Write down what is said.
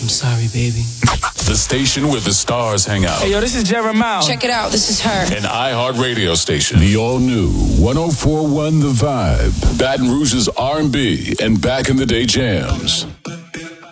sorry, baby. The station where the stars hang out. Hey, yo, this is Jeremiah. Check it out. This is her. An iHeart radio station. The all-new 104.1 The Vibe. Baton Rouge's R&B and back in the day jams.